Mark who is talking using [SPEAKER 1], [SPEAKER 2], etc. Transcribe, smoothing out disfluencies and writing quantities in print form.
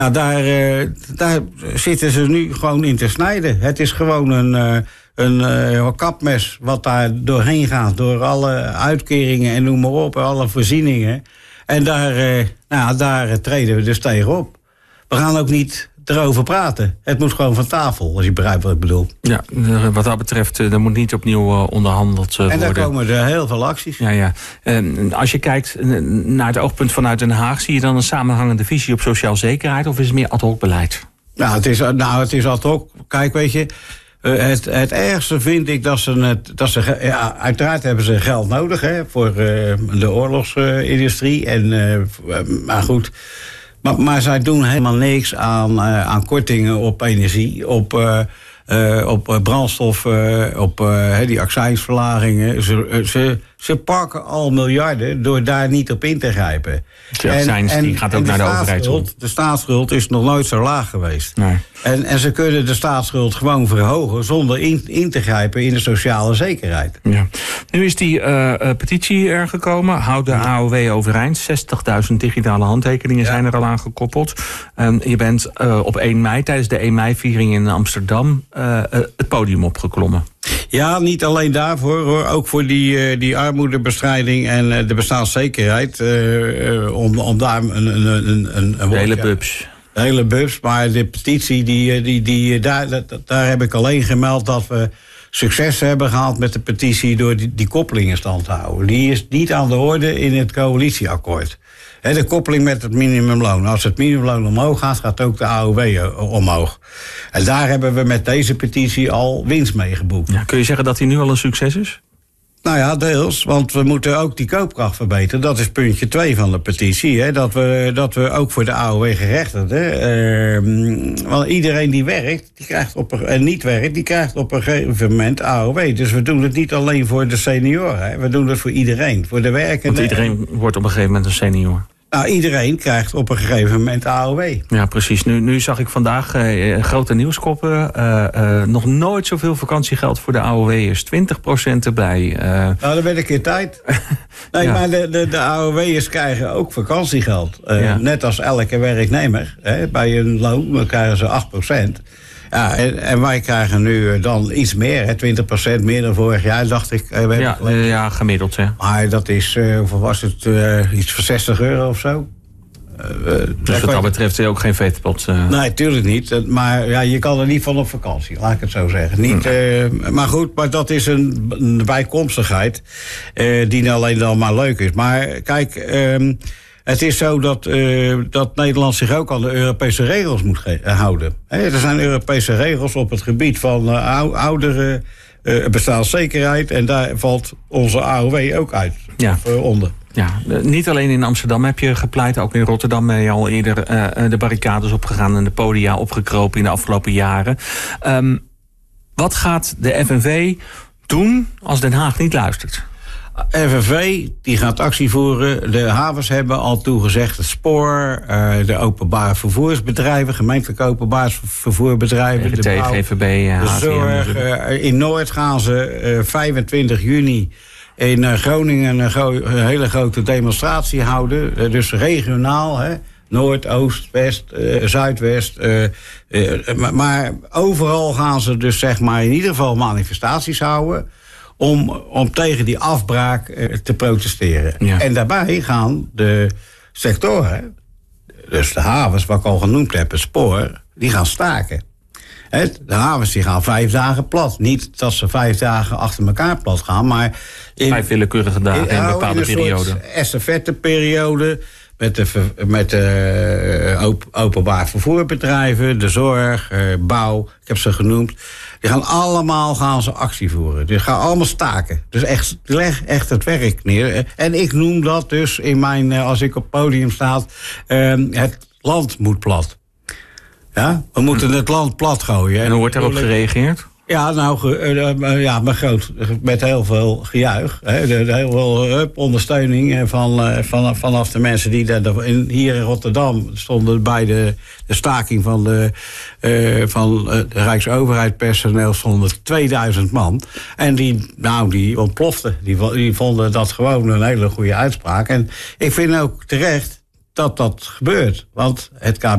[SPEAKER 1] Nou, daar zitten ze nu gewoon in te snijden. Het is gewoon een kapmes wat daar doorheen gaat. Door alle uitkeringen en noem maar op, alle voorzieningen. En daar treden we dus tegenop. We gaan ook niet erover praten. Het moet gewoon van tafel, als je begrijpt wat ik bedoel.
[SPEAKER 2] Ja, wat dat betreft, er moet niet opnieuw onderhandeld worden.
[SPEAKER 1] En daar komen er heel veel acties.
[SPEAKER 2] Ja. Als je kijkt naar het oogpunt vanuit Den Haag, zie je dan een samenhangende visie op sociaal zekerheid, of is het meer ad hoc beleid?
[SPEAKER 1] Nou, het is ad hoc. Kijk, weet je, het ergste vind ik dat ze uiteraard hebben ze geld nodig, hè, voor de oorlogsindustrie. Maar goed. Maar zij doen helemaal niks aan kortingen op energie, op brandstof, op die accijnsverlagingen. Ze pakken al miljarden door daar niet op in te grijpen.
[SPEAKER 2] De accijns die gaat ook naar de overheid toe.
[SPEAKER 1] De staatsschuld is nog nooit zo laag geweest. Nee. En ze kunnen de staatsschuld gewoon verhogen zonder in te grijpen in de sociale zekerheid. Ja.
[SPEAKER 2] Nu is die petitie er gekomen. Houd de AOW overeind. 60.000 digitale handtekeningen zijn er al aan gekoppeld. Je bent op 1 mei tijdens de 1 mei-viering in Amsterdam het podium opgeklommen.
[SPEAKER 1] Ja, niet alleen daarvoor, hoor. Ook voor die armoedebestrijding en de bestaanszekerheid. Om daar een
[SPEAKER 2] hele bubs.
[SPEAKER 1] De hele bubs, maar de petitie, daar heb ik alleen gemeld dat we succes hebben gehad met de petitie door die koppeling in stand te houden. Die is niet aan de orde in het coalitieakkoord. De koppeling met het minimumloon. Als het minimumloon omhoog gaat, gaat ook de AOW omhoog. En daar hebben we met deze petitie al winst mee geboekt.
[SPEAKER 2] Ja, kun je zeggen dat die nu al een succes is?
[SPEAKER 1] Nou ja, deels, want we moeten ook die koopkracht verbeteren. Dat is puntje 2 van de petitie. Hè? Dat we ook voor de AOW-gerechtigden... want iedereen die werkt, en niet werkt, die krijgt op een gegeven moment AOW. Dus we doen het niet alleen voor de senioren. Hè? We doen het voor iedereen, voor de werkenden.
[SPEAKER 2] Want iedereen wordt op een gegeven moment een senior.
[SPEAKER 1] Nou, iedereen krijgt op een gegeven moment AOW.
[SPEAKER 2] Ja, precies. Nu zag ik vandaag grote nieuwskoppen. Nog nooit zoveel vakantiegeld voor de AOW'ers. 20% erbij.
[SPEAKER 1] Nou, dan ben ik in tijd. Nee, ja. Maar de AOW'ers krijgen ook vakantiegeld. Net als elke werknemer. Bij een loon dan krijgen ze 8%. Ja, en wij krijgen nu dan iets meer, 20% meer dan vorig jaar, dacht ik.
[SPEAKER 2] Ja, gemiddeld, hè.
[SPEAKER 1] Maar dat is, was het iets van €60 of zo?
[SPEAKER 2] Dus wat dat betreft ook geen vetpot?
[SPEAKER 1] Nee, tuurlijk niet. Maar ja, je kan er niet van op vakantie, laat ik het zo zeggen. Niet, maar goed, maar dat is een bijkomstigheid die alleen dan maar leuk is. Maar kijk... Het is zo dat Nederland zich ook aan de Europese regels moet houden. Er zijn Europese regels op het gebied van ouderen, bestaanszekerheid... en daar valt onze AOW ook uit, onder.
[SPEAKER 2] Ja, niet alleen in Amsterdam heb je gepleit, ook in Rotterdam ben je al eerder de barricades opgegaan... en de podia opgekropen in de afgelopen jaren. Wat gaat de FNV doen als Den Haag niet luistert?
[SPEAKER 1] FNV die gaat actie voeren. De havens hebben al toegezegd, het spoor, de openbare vervoersbedrijven, gemeentelijke openbaar vervoerbedrijven,
[SPEAKER 2] de GVB,
[SPEAKER 1] de zorg. In Noord gaan ze 25 juni in Groningen een hele grote demonstratie houden. Dus regionaal, hè. Noord, Oost, West, Zuidwest. Maar overal gaan ze dus zeg maar in ieder geval manifestaties houden... Om tegen die afbraak te protesteren. Ja. En daarbij gaan de sectoren, dus de havens, wat ik al genoemd heb, het spoor, die gaan staken. De havens die gaan 5 dagen plat. Niet dat ze 5 dagen achter elkaar plat gaan, maar...
[SPEAKER 2] 5 willekeurige dagen in een bepaalde periode.
[SPEAKER 1] Een estafetteperiode met de openbaar vervoerbedrijven, de zorg, bouw, ik heb ze genoemd. Die gaan ze actie voeren. Die gaan allemaal staken. Dus leg echt het werk neer. En ik noem dat dus in mijn, als ik op het podium sta, het land moet plat. Ja? We moeten het land plat gooien.
[SPEAKER 2] En hoe wordt daarop gereageerd?
[SPEAKER 1] Ja, met heel veel gejuich. Heel veel ondersteuning vanaf de mensen die hier in Rotterdam stonden bij de staking van de Rijksoverheid personeel stonden 2000 man. En die ontploften. Die vonden dat gewoon een hele goede uitspraak. En ik vind ook terecht dat gebeurt. Want het